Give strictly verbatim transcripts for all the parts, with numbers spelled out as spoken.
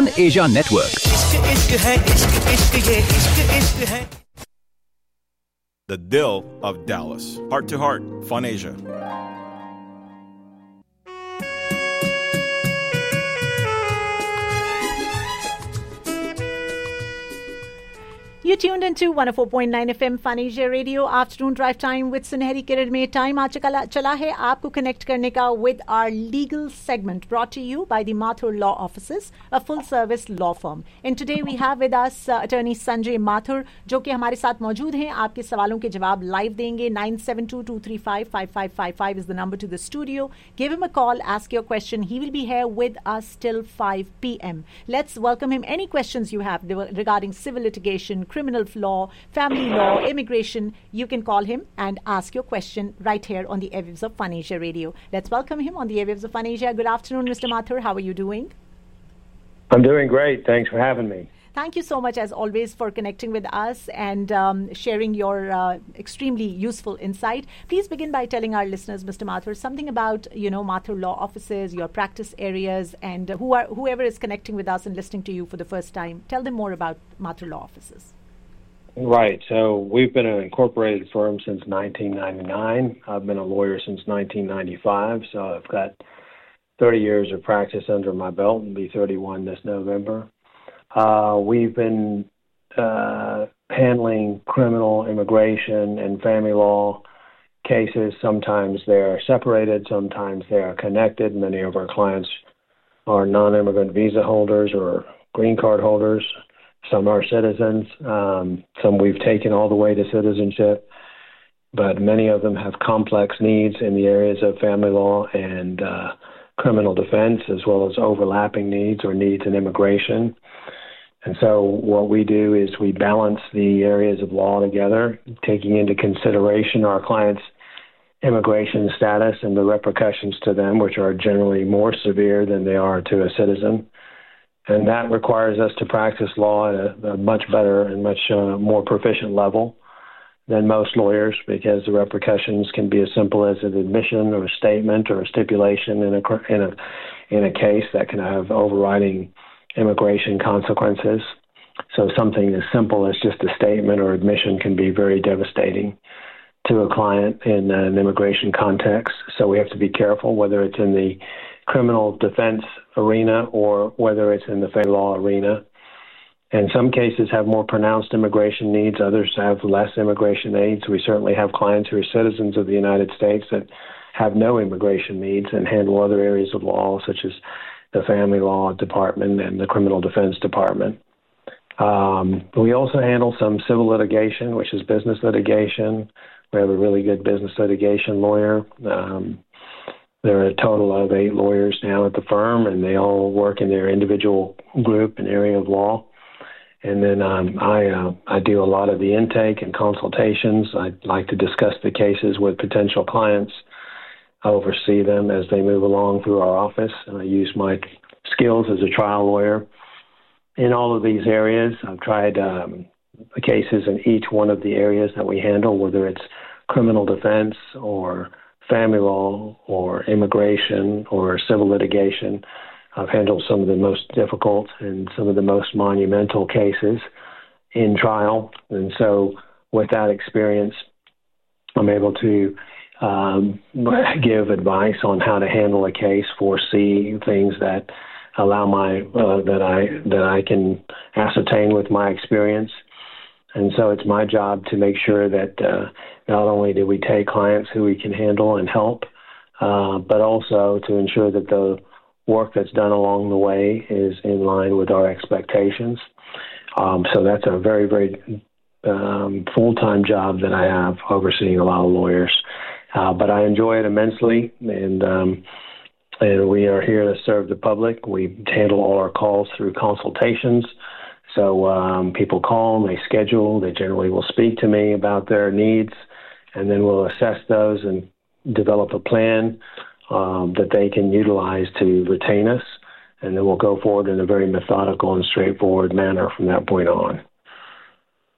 Fun Asia Network. The Dill of Dallas. Heart to Heart, Fun Asia. You tuned into one oh four point nine F M Fun Asia Radio Afternoon Drive Time with Sunehri Kiran में time आ चला चला है आपको connect करने का with our legal segment brought to you by the Mathur Law Offices, a full service law firm. And today we have with us uh, attorney Sanjay Mathur जो कि हमारे साथ मौजूद हैं. आपके सवालों के जवाब लाइव देंगे. nine seven two two three five five five five five is the number to the studio. Give him a call, ask your question. He will be here with us till five p.m. Let's welcome him. Any questions you have regarding civil litigation, criminal law, family law, immigration, you can call him and ask your question right here on the airwaves of Fun Asia Radio. Let's welcome him on the airwaves of Fun Asia. Good afternoon, Mister Mathur. How are you doing? I'm doing great. Thanks for having me. Thank you so much, as always, for connecting with us and um, sharing your uh, extremely useful insight. Please begin by telling our listeners, Mister Mathur, something about, you know, Mathur Law Offices, your practice areas, and who are whoever is connecting with us and listening to you for the first time. Tell them more about Mathur Law Offices. Right. So we've been an incorporated firm since nineteen ninety-nine. I've been a lawyer since nineteen ninety-five, so I've got thirty years of practice under my belt and be thirty-one this November. Uh, we've been uh, handling criminal, immigration, and family law cases. Sometimes they're separated, sometimes they are connected. Many of our clients are non-immigrant visa holders or green card holders. Some are citizens. Um, some we've taken all the way to citizenship. But many of them have complex needs in the areas of family law and uh, criminal defense, as well as overlapping needs or needs in immigration. And so what we do is we balance the areas of law together, taking into consideration our clients' immigration status and the repercussions to them, which are generally more severe than they are to a citizen. And that requires us to practice law at a, a much better and much uh, more proficient level than most lawyers, because the repercussions can be as simple as an admission or a statement or a stipulation in a in a in a case that can have overriding immigration consequences. So something as simple as just a statement or admission can be very devastating to a client in an immigration context. So we have to be careful whether it's in the criminal defense arena or whether it's in the family law arena. And some cases have more pronounced immigration needs. Others have less immigration needs. We certainly have clients who are citizens of the United States that have no immigration needs and handle other areas of law, such as the family law department and the criminal defense department. Um, we also handle some civil litigation, which is business litigation. We have a really good business litigation lawyer. Um, there are a total of eight lawyers now at the firm, and they all work in their individual group and area of law. And then um, I uh, I do a lot of the intake and consultations. I like to discuss the cases with potential clients. I oversee them as they move along through our office, and I use my skills as a trial lawyer in all of these areas. I've tried um, cases in each one of the areas that we handle, whether it's criminal defense or family law or immigration or civil litigation. I've handled some of the most difficult and some of the most monumental cases in trial. And so with that experience, I'm able to um, give advice on how to handle a case, foresee things that allow my uh, that I that I can ascertain with my experience. And so it's my job to make sure that uh, not only do we take clients who we can handle and help, uh, but also to ensure that the work that's done along the way is in line with our expectations. Um, so that's a very, very um, full-time job that I have, overseeing a lot of lawyers. Uh, but I enjoy it immensely, and um, and we are here to serve the public. We handle all our calls through consultations. So um, people call, they schedule, they generally will speak to me about their needs, and then we'll assess those and develop a plan um, that they can utilize to retain us, and then we'll go forward in a very methodical and straightforward manner from that point on.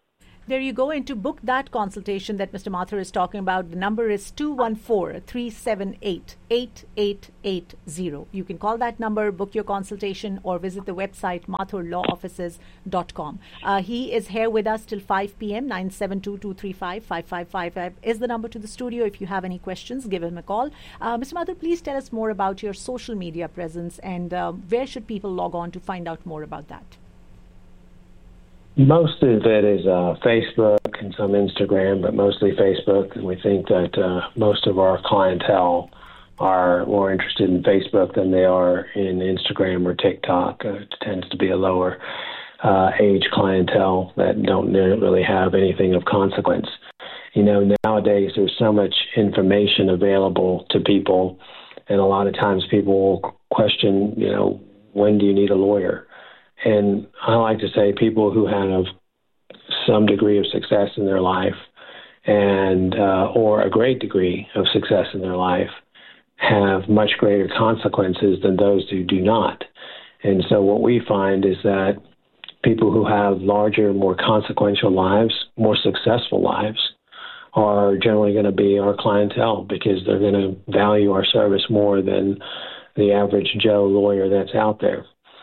There you go. And to book that consultation that Mister Mathur is talking about, the number is two one four, three seven eight, eight eight eight zero. You can call that number, book your consultation, or visit the website mathur law offices dot com. Uh, he is here with us till five p.m. nine seven two, two three five, five five five five is the number to the studio. If you have any questions, give him a call. Uh, Mister Mathur, please tell us more about your social media presence and uh, where should people log on to find out more about that? Most of it is uh, Facebook and some Instagram, but mostly Facebook. And we think that uh, most of our clientele are more interested in Facebook than they are in Instagram or TikTok. Uh, it tends to be a lower uh, age clientele that don't really have anything of consequence. You know, nowadays there's so much information available to people, and a lot of times people will question, you know, when do you need a lawyer? And I like to say people who have some degree of success in their life and uh, or a great degree of success in their life have much greater consequences than those who do not. And so what we find is that people who have larger, more consequential lives, more successful lives, are generally going to be our clientele because they're going to value our service more than the average Joe lawyer that's out there.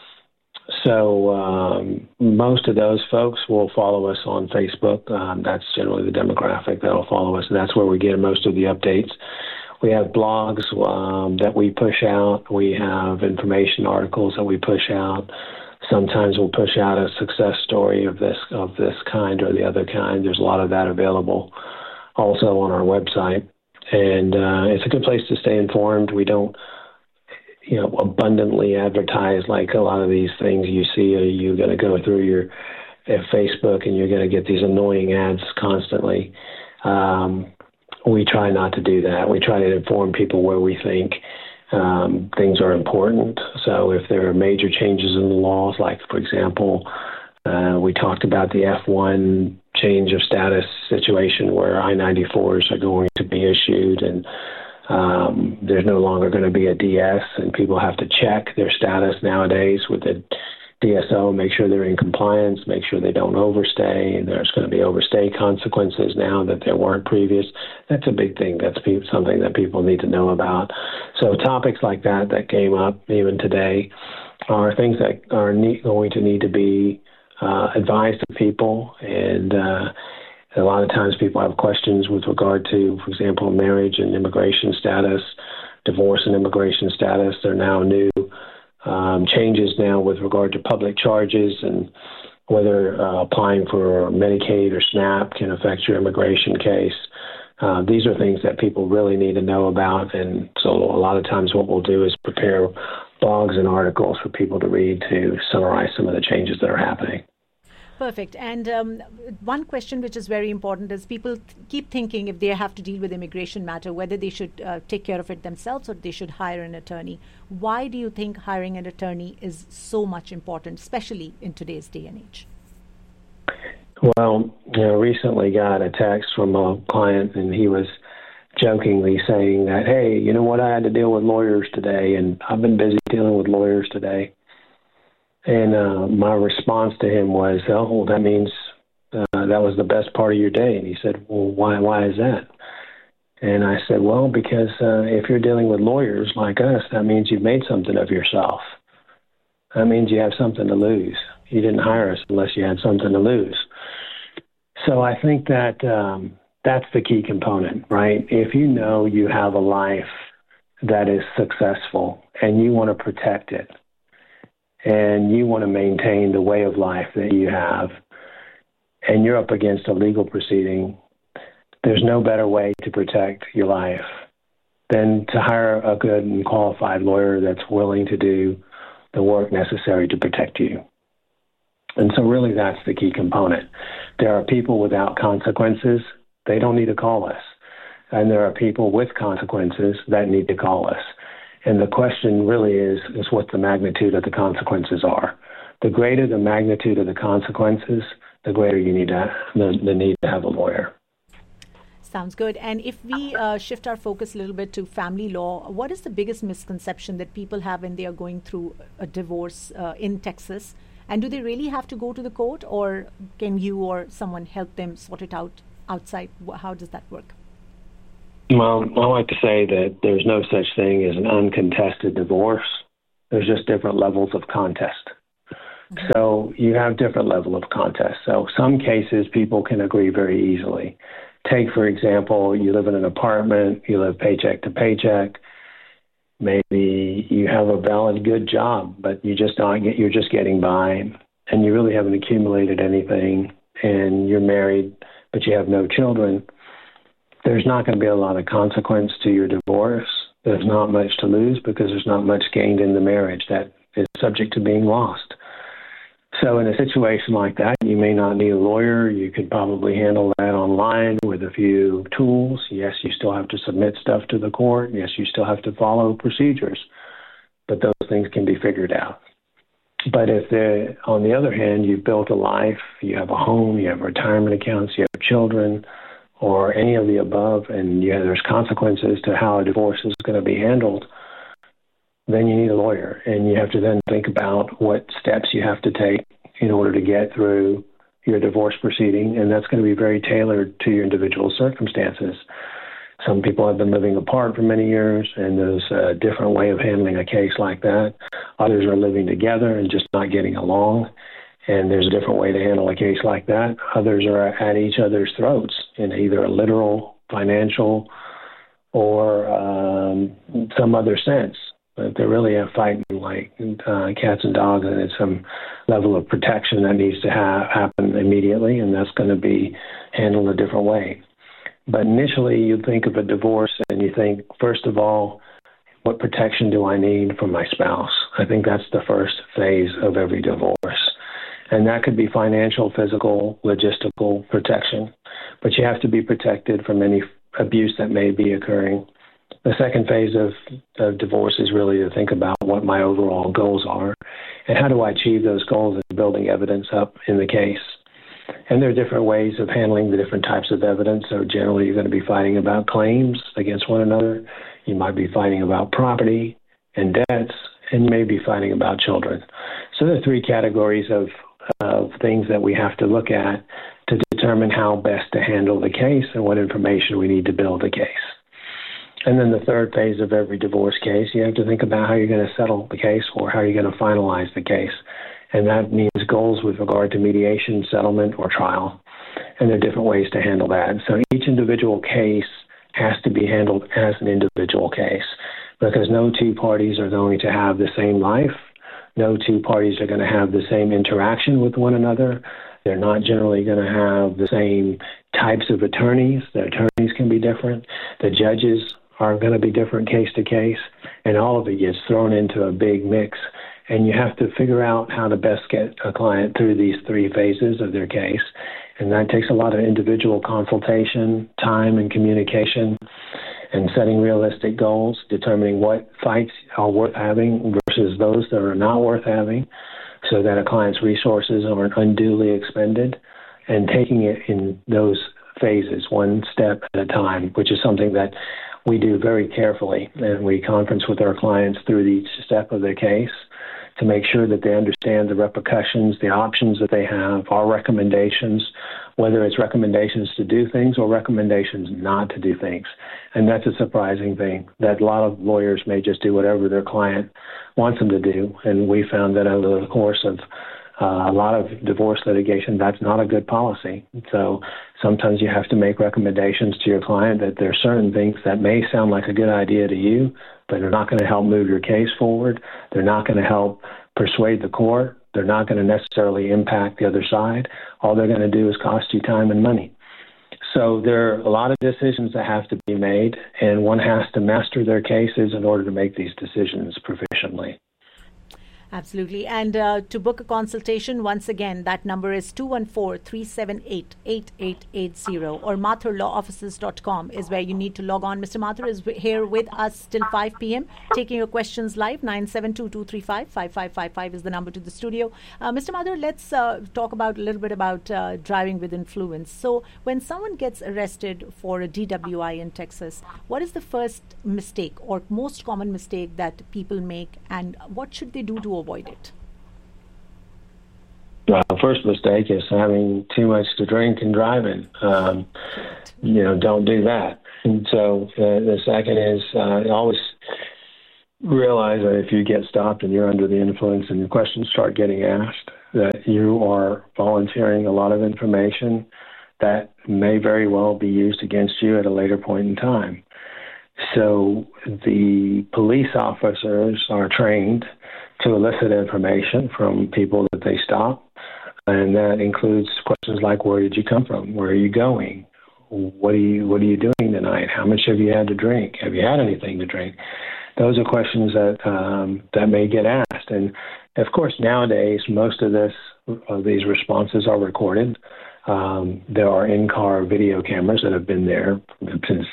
So um, most of those folks will follow us on Facebook. Um, that's generally the demographic that will follow us. And that's where we get most of the updates. We have blogs um, that we push out. We have information articles that we push out. Sometimes we'll push out a success story of this of this kind or the other kind. There's a lot of that available also on our website. And uh, it's a good place to stay informed. We don't you know, abundantly advertise like a lot of these things you see. Uh, you're going to go through your uh, Facebook and you're going to get these annoying ads constantly. Um, we try not to do that. We try to inform people where we think um, things are important. So if there are major changes in the laws, like, for example, uh, we talked about the F one change of status situation where I ninety-fours are going to be issued and Um, there's no longer going to be a D S, and people have to check their status nowadays with the D S O, make sure they're in compliance, make sure they don't overstay, and there's going to be overstay consequences now that there weren't previous. That's a big thing. That's pe- something that people need to know about. So topics like that that came up even today are things that are ne- going to need to be uh, advised to people, and uh a lot of times people have questions with regard to, for example, marriage and immigration status, divorce and immigration status. There are now new um, changes now with regard to public charges and whether uh, applying for Medicaid or SNAP can affect your immigration case. Uh, these are things that people really need to know about. And so a lot of times what we'll do is prepare blogs and articles for people to read to summarize some of the changes that are happening. Perfect. And um, one question which is very important is people th- keep thinking if they have to deal with immigration matter, whether they should uh, take care of it themselves or they should hire an attorney. Why do you think hiring an attorney is so much important, especially in today's day and age? Well, you know, recently got a text from a client, and he was jokingly saying that, hey, you know what, I had to deal with lawyers today, and I've been busy dealing with lawyers today. And uh, my response to him was, oh, well, that means uh, that was the best part of your day. And he said, well, why why is that? And I said, well, because uh, if you're dealing with lawyers like us, that means you've made something of yourself. That means you have something to lose. You didn't hire us unless you had something to lose. So I think that um, that's the key component, right? If you know you have a life that is successful and you want to protect it, and you want to maintain the way of life that you have, and you're up against a legal proceeding, there's no better way to protect your life than to hire a good and qualified lawyer that's willing to do the work necessary to protect you. And so really that's the key component. There are people without consequences. They don't need to call us. And there are people with consequences that need to call us. And the question really is, is what the magnitude of the consequences are. The greater the magnitude of the consequences, the greater you need to the, the need to have a lawyer. Sounds good. And if we uh, shift our focus a little bit to family law, what is the biggest misconception that people have when they are going through a divorce uh, in Texas? And do they really have to go to the court, or can you or someone help them sort it out outside? How does that work? Well, I like to say that there's no such thing as an uncontested divorce. There's just different levels of contest. Mm-hmm. So you have different level of contest. So some cases people can agree very easily. Take, for example, you live in an apartment, you live paycheck to paycheck. Maybe you have a valid, good job, but you just not get, you're just getting by, and you really haven't accumulated anything, and you're married, but you have no children. There's not going to be a lot of consequence to your divorce. There's not much to lose because there's not much gained in the marriage that is subject to being lost. So in a situation like that, you may not need a lawyer. You could probably handle that online with a few tools. Yes, you still have to submit stuff to the court. Yes, you still have to follow procedures, but those things can be figured out. But if, on the other hand, you've built a life, you have a home, you have retirement accounts, you have children, or any of the above, and you have, there's consequences to how a divorce is going to be handled, then you need a lawyer. And you have to then think about what steps you have to take in order to get through your divorce proceeding, and that's going to be very tailored to your individual circumstances. Some people have been living apart for many years, and there's a different way of handling a case like that. Others are living together and just not getting along, and there's a different way to handle a case like that. Others are at each other's throats in either a literal, financial, or um, some other sense. But they're really fighting like uh, cats and dogs, and it's some level of protection that needs to ha- happen immediately, and that's going to be handled a different way. But initially, you think of a divorce, and you think, first of all, what protection do I need from my spouse? I think that's the first phase of every divorce. And that could be financial, physical, logistical protection. But you have to be protected from any abuse that may be occurring. The second phase of, of divorce is really to think about what my overall goals are and how do I achieve those goals and building evidence up in the case. And there are different ways of handling the different types of evidence. So generally, you're going to be fighting about claims against one another. You might be fighting about property and debts, and you may be fighting about children. So there are three categories of, of things that we have to look at to determine how best to handle the case and what information we need to build the case. And then the third phase of every divorce case, you have to think about how you're going to settle the case or how you're going to finalize the case. And that means goals with regard to mediation, settlement, or trial. And there are different ways to handle that. So each individual case has to be handled as an individual case because no two parties are going to have the same life. No two parties are going to have the same interaction with one another. They're not generally going to have the same types of attorneys. The attorneys can be different. The judges are going to be different case to case. And all of it gets thrown into a big mix. And you have to figure out how to best get a client through these three phases of their case. And that takes a lot of individual consultation, time and communication, and setting realistic goals, determining what fights are worth having versus those that are not worth having so that a client's resources aren't unduly expended, and taking it in those phases, one step at a time, which is something that we do very carefully. And we conference with our clients through each step of their case to make sure that they understand the repercussions, the options that they have, our recommendations, whether it's recommendations to do things or recommendations not to do things. And that's a surprising thing, that a lot of lawyers may just do whatever their client wants them to do. And we found that over the course of uh, a lot of divorce litigation, that's not a good policy. So sometimes you have to make recommendations to your client that there are certain things that may sound like a good idea to you, but they're not going to help move your case forward. They're not going to help persuade the court. They're not going to necessarily impact the other side. All they're going to do is cost you time and money. So there are a lot of decisions that have to be made, and one has to master their cases in order to make these decisions proficiently. Absolutely. And uh, to book a consultation, once again, that number is two one four, three seven eight, eight eight eight zero or mathur law offices dot com is where you need to log on. Mister Mathur is w- here with us till five p.m. taking your questions live. nine seven two, two three five, five five five five is the number to the studio. Uh, Mister Mathur, let's uh, talk about a little bit about uh, driving with influence. So when someone gets arrested for a D W I in Texas, what is the first mistake or most common mistake that people make, and what should they do to avoid it? first mistake is having too much to drink and driving. Um, you know, don't do that. And so uh, the second is uh, always realize that if you get stopped and you're under the influence and the questions start getting asked, that you are volunteering a lot of information that may very well be used against you at a later point in time. So the police officers are trained to elicit information from people that they stop, and that includes questions like, where did you come from? Where are you going? What are you What are you doing tonight? How much have you had to drink? Have you had anything to drink? Those are questions that um, that may get asked, and of course nowadays most of this of these responses are recorded. Um, there are in-car video cameras that have been there since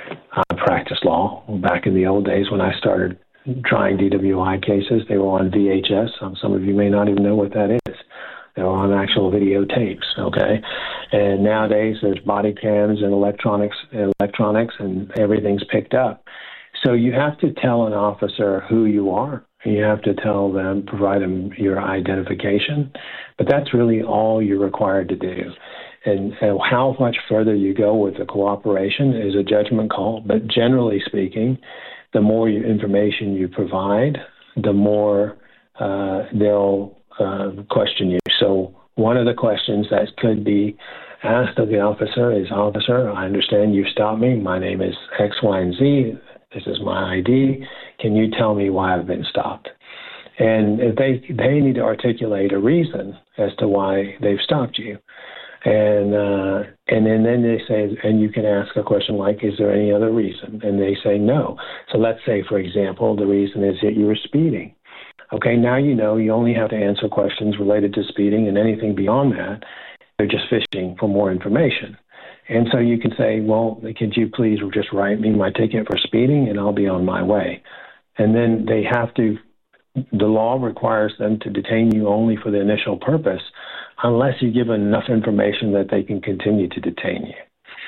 I practiced law. Back in the old days when I started trying D W I cases, they were on V H S. Um, some of you may not even know what that is. They were on actual videotapes, okay? And nowadays there's body cams and electronics, electronics, and everything's picked up. So you have to tell an officer who you are. You have to tell them, provide them your identification. But that's really all you're required to do. And, and how much further you go with the cooperation is a judgment call. But generally speaking, the more information you provide, the more uh, they'll uh, question you. So one of the questions that could be asked of the officer is, officer, I understand you've stopped me. My name is X, Y, and Z. This is my I D. Can you tell me why I've been stopped? And if they they need to articulate a reason as to why they've stopped you. And uh, and then, then they say, and you can ask a question like, is there any other reason? And they say no. So let's say, for example, the reason is that you were speeding. Okay, now you know you only have to answer questions related to speeding, and anything beyond that, they're just fishing for more information. And so you can say, well, could you please just write me my ticket for speeding and I'll be on my way. And then they have to, the law requires them to detain you only for the initial purpose unless you give enough information that they can continue to detain you.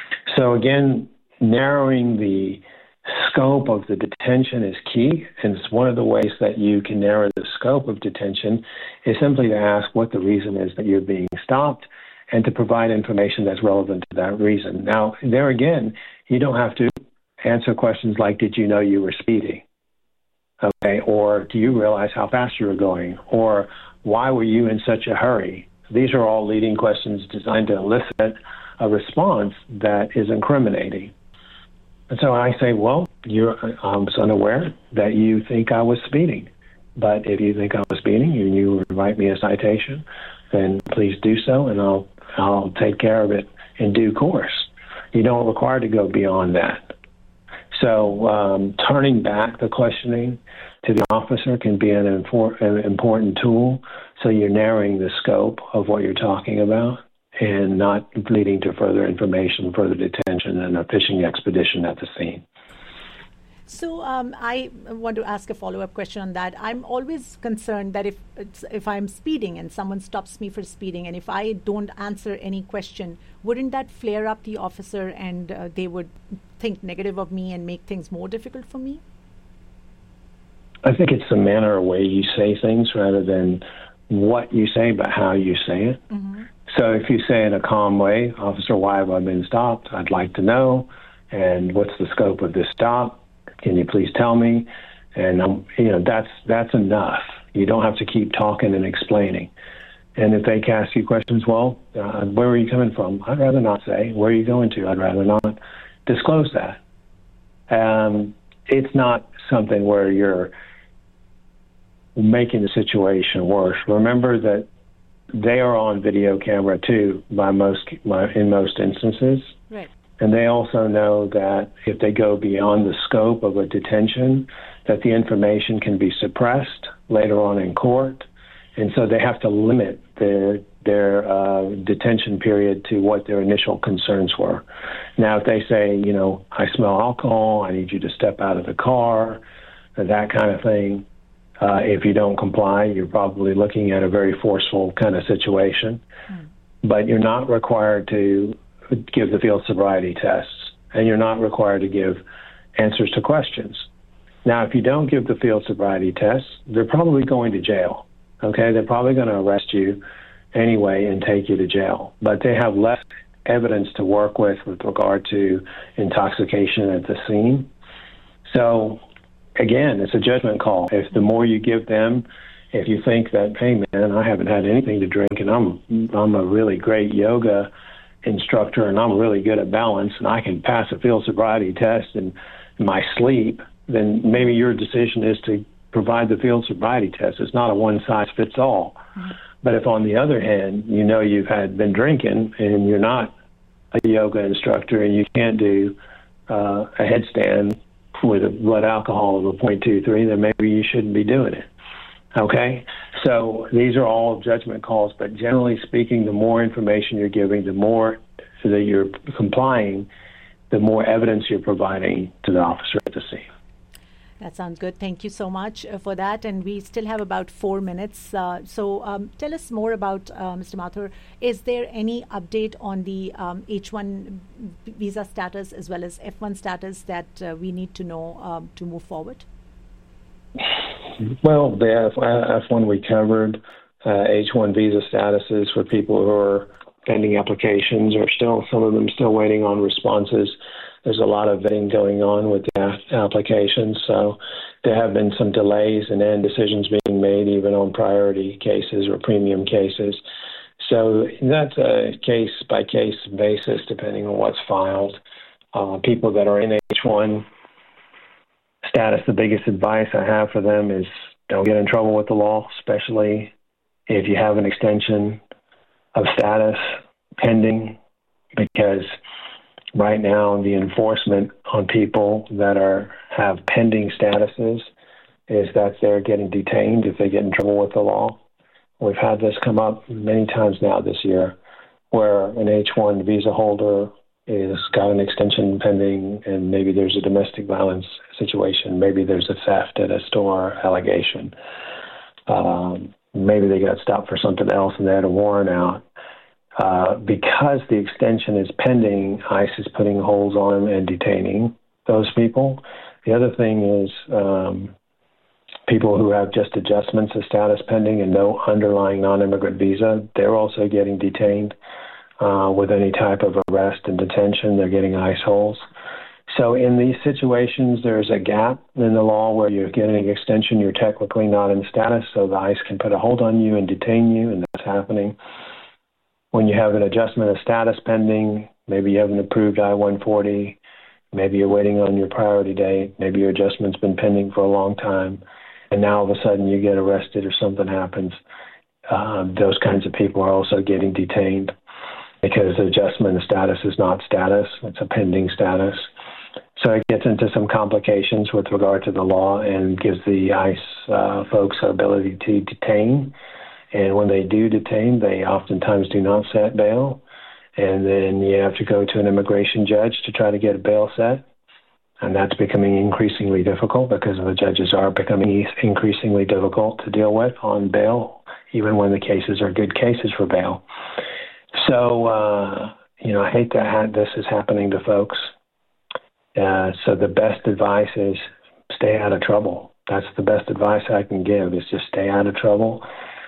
So again, narrowing the scope of the detention is key. And it's one of the ways that you can narrow the scope of detention is simply to ask what the reason is that you're being stopped, and to provide information that's relevant to that reason. Now, there again, you don't have to answer questions like, did you know you were speeding? Okay, or do you realize how fast you were going? Or why were you in such a hurry? These are all leading questions designed to elicit a response that is incriminating. And so I say, well, you're, I'm unaware that you think I was speeding. But if you think I was speeding and you write me a citation, then please do so, and I'll I'll take care of it in due course. You don't require to go beyond that. So um, turning back the questioning to the officer can be an, infor- an important tool. So you're narrowing the scope of what you're talking about and not leading to further information, further detention, and a fishing expedition at the scene. So um, I want to ask a follow-up question on that. I'm always concerned that if it's, if I'm speeding and someone stops me for speeding, and if I don't answer any question, wouldn't that flare up the officer and uh, they would think negative of me and make things more difficult for me? I think it's the manner or way you say things rather than what you say, but how you say it. Mm-hmm. So if you say in a calm way, officer, why have I been stopped? I'd like to know. And what's the scope of this stop? Can you please tell me? And, um, you know, that's that's enough. You don't have to keep talking and explaining. And if they ask you questions, well, uh, where are you coming from? I'd rather not say. Where are you going to? I'd rather not disclose that. Um, it's not something where you're making the situation worse. Remember that they are on video camera too, by most by, in most instances. Right. And they also know that if they go beyond the scope of a detention, that the information can be suppressed later on in court. And so they have to limit their their uh, detention period to what their initial concerns were. Now, if they say, you know, I smell alcohol, I need you to step out of the car, that kind of thing, uh, if you don't comply, you're probably looking at a very forceful kind of situation. Mm. But you're not required to give the field sobriety tests, and you're not required to give answers to questions. Now, if you don't give the field sobriety tests, they're probably going to jail. Okay, they're probably going to arrest you anyway and take you to jail. But they have less evidence to work with with regard to intoxication at the scene. So, again, it's a judgment call. If the more you give them, if you think that, hey, man, I haven't had anything to drink and I'm I'm a really great yoga instructor and I'm really good at balance and I can pass a field sobriety test in my sleep, then maybe your decision is to provide the field sobriety test. It's not a one-size-fits-all. Mm-hmm. But if, on the other hand, you know you've had been drinking and you're not a yoga instructor and you can't do uh, a headstand with a blood alcohol of a point two three, then maybe you shouldn't be doing it. Okay? So these are all judgment calls, but generally speaking, the more information you're giving, the more that you're complying, the more evidence you're providing to the officer at the scene. That sounds good. Thank you so much uh, for that. And we still have about four minutes. Uh, so um, tell us more about, uh, Mister Mathur. Is there any update on the um, H one visa status as well as F one status that uh, we need to know um, to move forward? Well, the F one we covered. Uh, H one visa statuses for people who are pending applications or still, some of them still waiting on responses. There's a lot of vetting going on with the applications, so there have been some delays and then decisions being made even on priority cases or premium cases. So that's a case-by-case basis depending on what's filed. Uh, people that are in H one status, the biggest advice I have for them is don't get in trouble with the law, especially if you have an extension of status pending, because right now the enforcement on people that are have pending statuses is that they're getting detained if they get in trouble with the law. We've had this come up many times now this year where an H one visa holder is got an extension pending and maybe there's a domestic violence situation, maybe there's a theft at a store allegation. Um, maybe they got stopped for something else and they had a warrant out. Uh, because the extension is pending, ICE is putting holds on them and detaining those people. The other thing is um, people who have just adjustments of status pending and no underlying non-immigrant visa, they're also getting detained uh, with any type of arrest and detention. They're getting ICE holds. So in these situations, there's a gap in the law where you're getting an extension, you're technically not in status, so the ICE can put a hold on you and detain you, and that's happening. When you have an adjustment of status pending, maybe you have an approved I one forty, maybe you're waiting on your priority date, maybe your adjustment's been pending for a long time, and now all of a sudden you get arrested or something happens, um, those kinds of people are also getting detained because the adjustment of status is not status, it's a pending status. So it gets into some complications with regard to the law and gives the ICE uh, folks the ability to detain. And when they do detain, they oftentimes do not set bail. And then you have to go to an immigration judge to try to get a bail set. And that's becoming increasingly difficult because the judges are becoming increasingly difficult to deal with on bail, even when the cases are good cases for bail. So, uh, you know, I hate that this is happening to folks. Uh, so the best advice is stay out of trouble. That's the best advice I can give, is just stay out of trouble.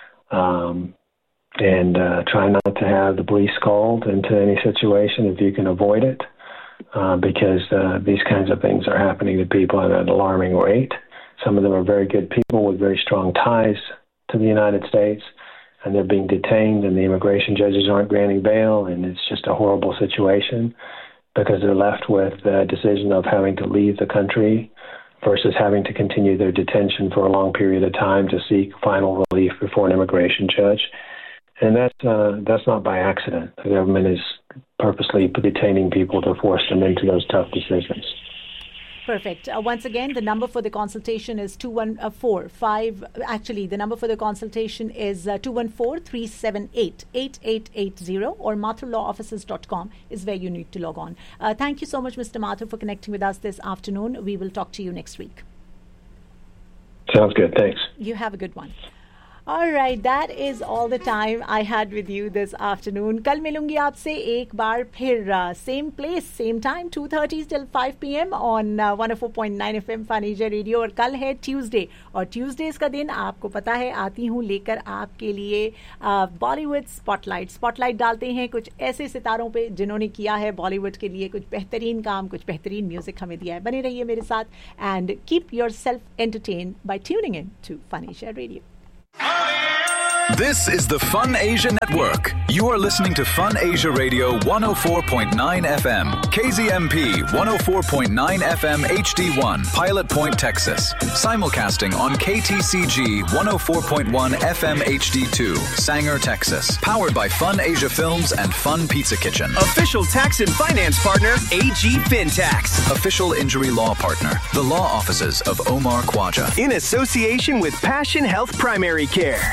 Um, and uh, try not to have the police called into any situation if you can avoid it, uh, because uh, these kinds of things are happening to people at an alarming rate. Some of them are very good people with very strong ties to the United States, and they're being detained, and the immigration judges aren't granting bail, and it's just a horrible situation because they're left with the decision of having to leave the country versus having to continue their detention for a long period of time to seek final relief before an immigration judge. And that's, uh, that's not by accident. The government is purposely detaining people to force them into those tough decisions. Perfect. Uh, once again, the number for the consultation is two one four five. Actually, the number for the consultation is uh, two one four, three seven eight, eight eight eight zero, or mathur law offices dot com is where you need to log on. Uh, thank you so much, Mister Mathur, for connecting with us this afternoon. We will talk to you next week. Sounds good. Thanks. You have a good one. All right, that is all the time I had with you this afternoon. कल मिलूंगी आपसे एक बार फिर same place, same time, two thirty till five p m on uh, one oh four point nine F M फनीजा radio. और कल है Tuesday और Tuesdays का दिन आपको पता है आती हूँ लेकर आपके लिए बॉलीवुड स्पॉटलाइट. स्पॉटलाइट डालते हैं कुछ ऐसे सितारों पे जिन्होंने किया है बॉलीवुड के लिए कुछ बेहतरीन काम, कुछ बेहतरीन म्यूजिक हमें दिया है. बने रहिए मेरे साथ and keep your self entertain bye tuning in to फनीजा radio. This is the Fun Asia Network. You are listening to Fun Asia Radio one oh four point nine F M, K Z M P one oh four point nine F M H D one, Pilot Point, Texas. Simulcasting on K T C G one oh four point one F M H D two, Sanger, Texas. Powered by Fun Asia Films and Fun Pizza Kitchen. Official tax and finance partner, A G FinTax. Official injury law partner, the law offices of Omar Khwaja. In association with Passion Health Primary Care.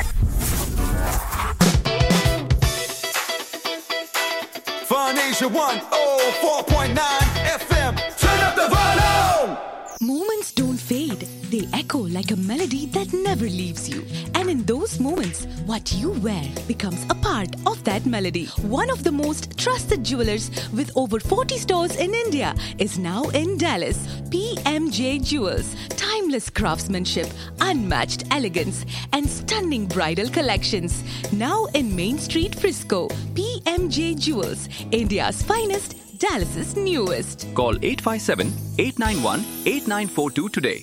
Fun Asia one oh four point nine F M. Turn up the volume! Moments don't fade. They echo like a melody that never leaves you. And in those moments, what you wear becomes a part of that melody. One of the most trusted jewelers with over forty stores in India is now in Dallas. P M J Jewels. Timeless craftsmanship, unmatched elegance, and stunning bridal collections. Now in Main Street, Frisco. P M J Jewels, India's finest, Dallas's newest. Call eight five seven, eight nine one, eight nine four two today.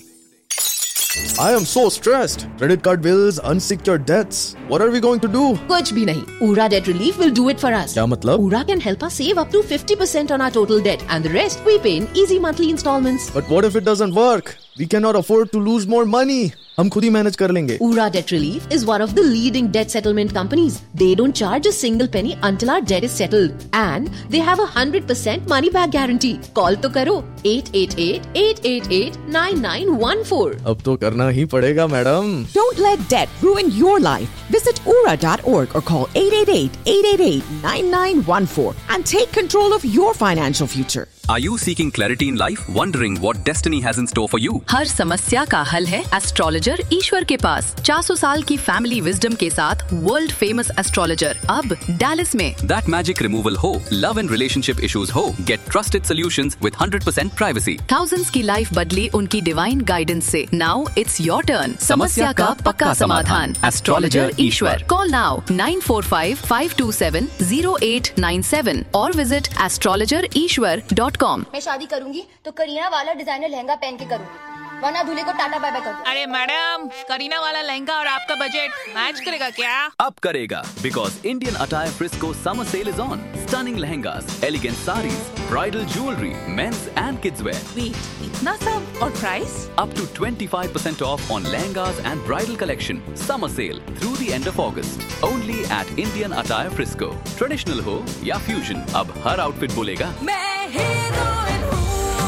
I am so stressed. Credit card bills, unsecured debts. What are we going to do? कुछ भी नहीं. Ura Debt Relief will do it for us. क्या मतलब? Ura can help us save up to fifty percent on our total debt and the rest we pay in easy monthly installments. But what if it doesn't work? We cannot afford to lose more money. हम खुद ही manage कर लेंगे. Ura Debt Relief is one of the leading debt settlement companies. They don't charge a single penny until our debt is settled. And they have a one hundred percent money back guarantee. Call तो करो eight eight eight, eight eight eight, nine nine one four. अब तो करना ही पड़ेगा madam. Don't let debt ruin your life. Visit ura dot org or call eight eight eight, eight eight eight, nine nine one four and take control of your financial future. Are you seeking clarity in life? Wondering what destiny has in store for you? हर समस्या का हल है astrologer ईश्वर के पास. चार सौ साल की family wisdom के साथ वर्ल्ड फेमस एस्ट्रोलॉजर अब डैलस में. That magic removal हो, love and relationship issues हो, get trusted solutions with one hundred percent privacy. Thousands की लाइफ बदली उनकी डिवाइन गाइडेंस से. Now it's your turn. समस्या का पक्का समाधान. Astrologer Ishwar. Call now nine four five, five two seven, zero eight nine seven or visit astrologer ishwar dot com. मैं शादी करूंगी तो करीना वाला डिजाइनर लहंगा पहन के करूंगी, वरना दूल्हे को टाटा बाय बाय कर दो. अरे मैडम, करीना वाला लहंगा और आपका बजट मैच करेगा क्या? अब करेगा, because Indian Attire Frisco summer sale is on. Stunning lehengas, elegant sarees, bridal jewelry, men's and kids wear. Wait, इतना सब और price? Up to twenty-five percent off on lehengas and bridal collection. Summer sale through the end of August. Only at Indian Attire Frisco. Traditional हो या fusion, अब हर outfit बोलेगा मैं heroine हूँ.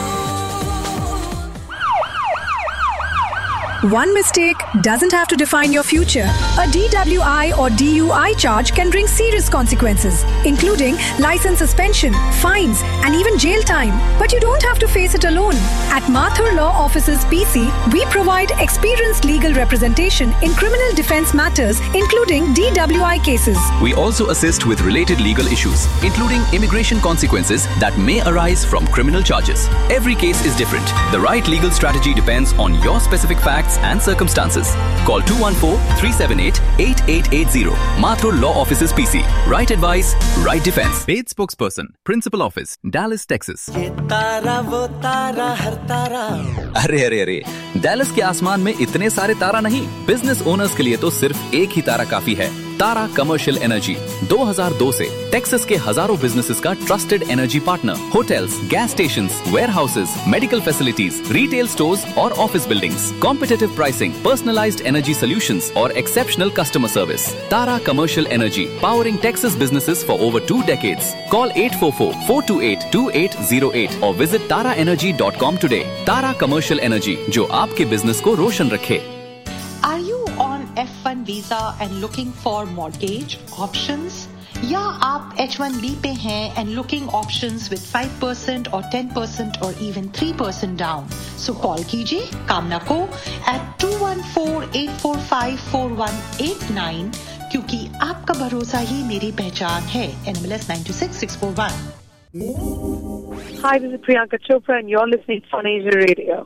One mistake doesn't have to define your future. A D W I or D U I charge can bring serious consequences, including license suspension, fines, and even jail time. But you don't have to face it alone. At Mathur Law Offices P C, we provide experienced legal representation in criminal defense matters, including D W I cases. We also assist with related legal issues, including immigration consequences that may arise from criminal charges. Every case is different. The right legal strategy depends on your specific facts and circumstances. Call two one four, three seven eight, eight eight eight zero. Mathur Law Offices P C. Right advice, right defense. Paid spokesperson, Principal Office, Dallas, Texas. ये तारा वो तारा हर तारा. अरे अरे अरे, Dallas के आसमान में इतने सारे तारा नहीं. बिजनेस ओनर्स के लिए तो सिर्फ एक ही तारा काफी है. तारा कमर्शियल एनर्जी दो हज़ार दो से टेक्सास के हजारों बिजनेसेस का trusted energy partner. Hotels, gas stations, warehouses, medical facilities, retail stores और office buildings. Competitive pricing, personalised energy solutions और exceptional customer service. Tara commercial energy, powering Texas businesses for over two decades. Call eight four four, four two eight, two eight zero eight or visit tara energy dot com today. Tara commercial energy, जो आपके business को रोशन रखे. Are you on F one visa and looking for mortgage options? या आप H one B पे हैं and looking options with five percent or ten percent or even three percent down? So call कीजिए कामना को at two one one four eight four five four one eight nine, क्योंकि आपका भरोसा ही मेरी पहचान है. N M L S nine two six six four one. Hi, this is Priyanka Chopra and you're listening to Fun Asia Radio.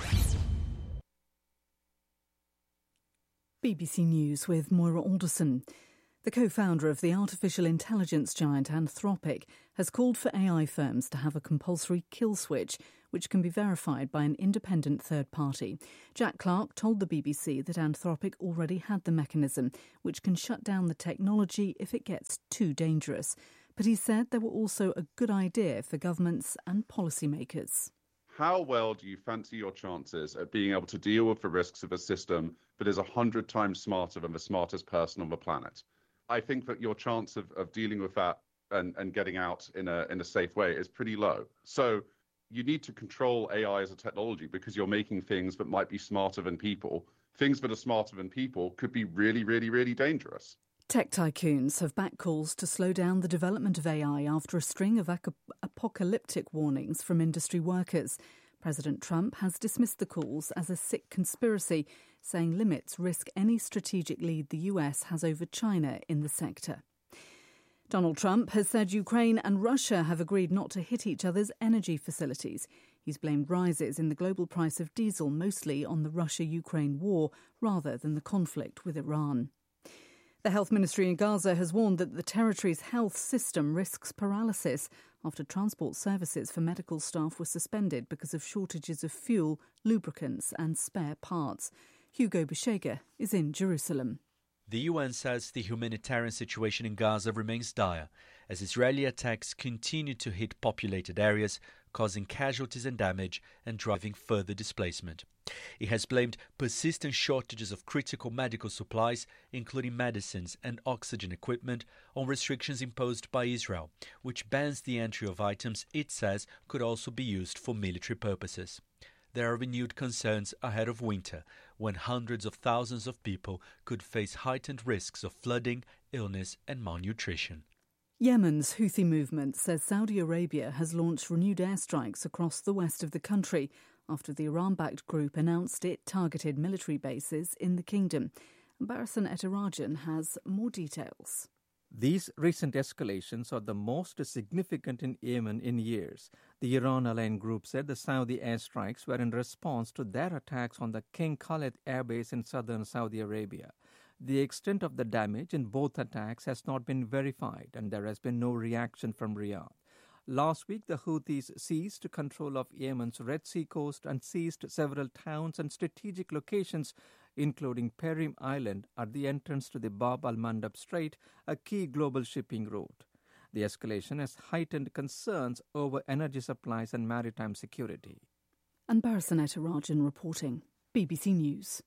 B B C News with Moira Alderson. The co-founder of the artificial intelligence giant Anthropic has called for A I firms to have a compulsory kill switch, which can be verified by an independent third party. Jack Clark told the B B C that Anthropic already had the mechanism, which can shut down the technology if it gets too dangerous. But he said there were also a good idea for governments and policymakers. How well do you fancy your chances at being able to deal with the risks of a system that is a hundred times smarter than the smartest person on the planet? I think that your chance of, of dealing with that and, and getting out in a in a safe way is pretty low. So you need to control A I as a technology because you're making things that might be smarter than people. Things that are smarter than people could be really, really, really dangerous. Tech tycoons have backed calls to slow down the development of A I after a string of ac- apocalyptic warnings from industry workers. President Trump has dismissed the calls as a sick conspiracy, saying limits risk any strategic lead the U S has over China in the sector. Donald Trump has said Ukraine and Russia have agreed not to hit each other's energy facilities. He's blamed rises in the global price of diesel mostly on the Russia-Ukraine war rather than the conflict with Iran. The health ministry in Gaza has warned that the territory's health system risks paralysis after transport services for medical staff were suspended because of shortages of fuel, lubricants and spare parts. Hugo Beshega is in Jerusalem. The U N says the humanitarian situation in Gaza remains dire as Israeli attacks continue to hit populated areas, causing casualties and damage and driving further displacement. It has blamed persistent shortages of critical medical supplies, including medicines and oxygen equipment, on restrictions imposed by Israel, which bans the entry of items it says could also be used for military purposes. There are renewed concerns ahead of winter, when hundreds of thousands of people could face heightened risks of flooding, illness and malnutrition. Yemen's Houthi movement says Saudi Arabia has launched renewed airstrikes across the west of the country after the Iran-backed group announced it targeted military bases in the kingdom. Barasan Etirajan has more details. These recent escalations are the most significant in Yemen in years. The Iran-aligned group said the Saudi airstrikes were in response to their attacks on the King Khalid airbase in southern Saudi Arabia. The extent of the damage in both attacks has not been verified, and there has been no reaction from Riyadh. Last week, the Houthis seized control of Yemen's Red Sea coast and seized several towns and strategic locations, including Perim Island at the entrance to the Bab al-Mandab Strait, a key global shipping route. The escalation has heightened concerns over energy supplies and maritime security. And Barasan Etirajan reporting, B B C News.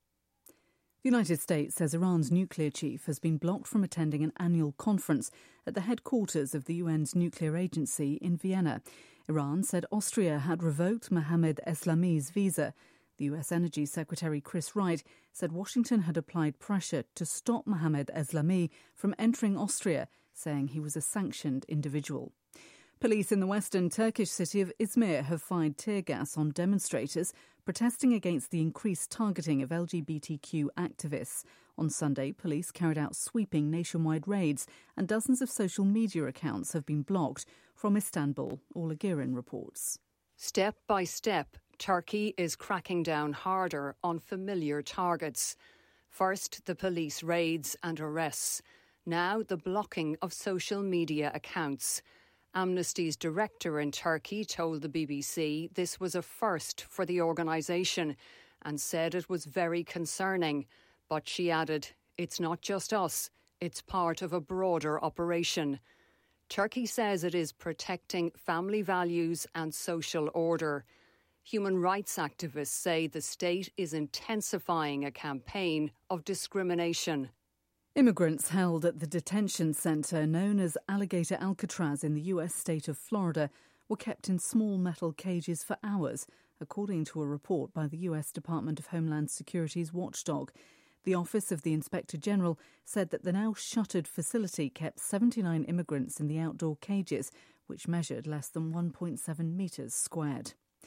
The United States says Iran's nuclear chief has been blocked from attending an annual conference at the headquarters of the U N's nuclear agency in Vienna. Iran said Austria had revoked Mohammad Eslami's visa. The U S Energy Secretary Chris Wright said Washington had applied pressure to stop Mohammad Eslami from entering Austria, saying he was a sanctioned individual. Police in the western Turkish city of Izmir have fired tear gas on demonstrators protesting against the increased targeting of L G B T Q activists. On Sunday, police carried out sweeping nationwide raids and dozens of social media accounts have been blocked from Istanbul, Ola Girin reports. Step by step, Turkey is cracking down harder on familiar targets. First, the police raids and arrests. Now, the blocking of social media accounts. Amnesty's director in Turkey told the B B C this was a first for the organisation and said it was very concerning. But she added, it's not just us, it's part of a broader operation. Turkey says it is protecting family values and social order. Human rights activists say the state is intensifying a campaign of discrimination. Immigrants held at the detention centre known as Alligator Alcatraz in the U S state of Florida were kept in small metal cages for hours, according to a report by the U S Department of Homeland Security's watchdog. The Office of the Inspector General said that the now shuttered facility kept seventy-nine immigrants in the outdoor cages, which measured less than one point seven metres squared.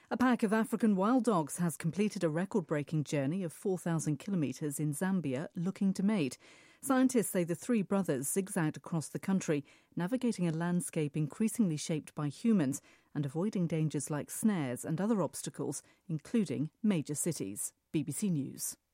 A pack of African wild dogs has completed a record-breaking journey of four thousand kilometres in Zambia looking to mate. Scientists say the three brothers zigzagged across the country, navigating a landscape increasingly shaped by humans and avoiding dangers like snares and other obstacles, including major cities. B B C News.